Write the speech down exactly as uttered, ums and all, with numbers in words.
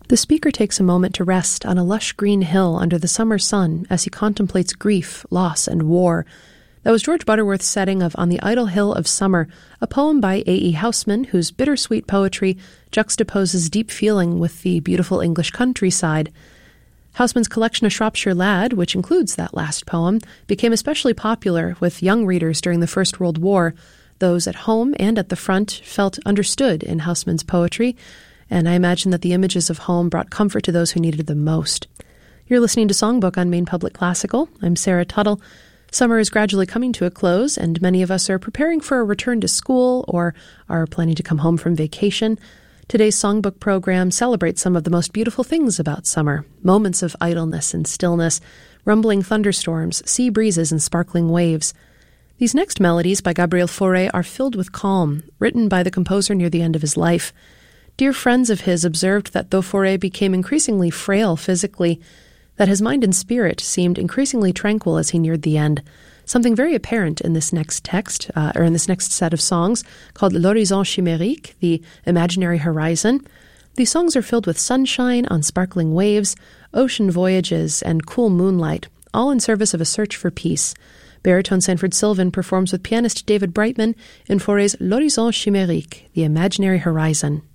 The speaker takes a moment to rest on a lush green hill under the summer sun as he contemplates grief, loss, and war. That was George Butterworth's setting of On the Idle Hill of Summer, a poem by A E Housman, whose bittersweet poetry juxtaposes deep feeling with the beautiful English countryside. Housman's collection of Shropshire Lad, which includes that last poem, became especially popular with young readers during the First World War. Those at home and at the front felt understood in Housman's poetry, and I imagine that the images of home brought comfort to those who needed them most. You're listening to Songbook on Maine Public Classical. I'm Sarah Tuttle. Summer is gradually coming to a close, and many of us are preparing for a return to school or are planning to come home from vacation. Today's Songbook program celebrates some of the most beautiful things about summer, moments of idleness and stillness, rumbling thunderstorms, sea breezes, and sparkling waves. These next melodies by Gabriel Fauré are filled with calm, written by the composer near the end of his life. Dear friends of his observed that though Fauré became increasingly frail physically, that his mind and spirit seemed increasingly tranquil as he neared the end. Something very apparent in this next text, uh, or in this next set of songs, called L'Horizon Chimérique, the Imaginary Horizon. These songs are filled with sunshine on sparkling waves, ocean voyages, and cool moonlight, all in service of a search for peace. Baritone Sanford Sylvan performs with pianist David Brightman in Fauré's L'Horizon Chimérique, the Imaginary Horizon.